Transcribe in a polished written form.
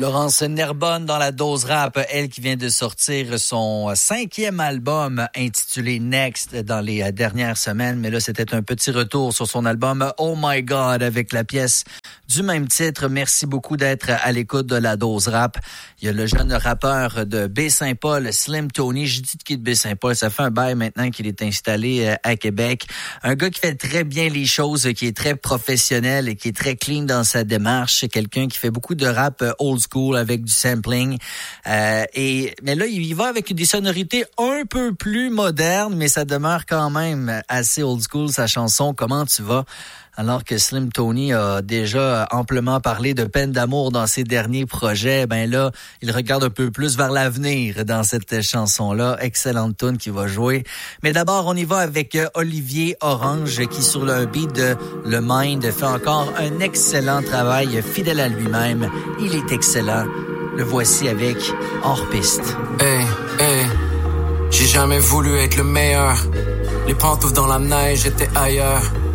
Laurence Nerbonne dans la dose rap, elle qui vient de sortir son 5e album intitulé Next dans les dernières semaines. Mais là, c'était un petit retour sur son album Oh My God avec la pièce du même titre. Merci beaucoup d'être à l'écoute de la dose rap. Il y a le jeune rappeur de Baie-Saint-Paul, Slim Tony. Je dis qu'il est de Baie-Saint-Paul. Ça fait un bail maintenant qu'il est installé à Québec. Un gars qui fait très bien les choses, qui est très professionnel et qui est très clean dans sa démarche. C'est quelqu'un qui fait beaucoup de rap old school avec du sampling. Mais là, il va avec des sonorités un peu plus modernes, mais ça demeure quand même assez old school, sa chanson « Comment tu vas ?» Alors que Slim Tony a déjà amplement parlé de peine d'amour dans ses derniers projets, ben là, il regarde un peu plus vers l'avenir dans cette chanson-là. Excellente tune qui va jouer. Mais d'abord, on y va avec Olivier Orange qui, sur le beat de Le Mind, fait encore un excellent travail, fidèle à lui-même. Il est excellent. Le voici avec Hors Piste. Hey, hey, j'ai jamais voulu être le meilleur. Les pantoufles dans la neige, j'étais ailleurs.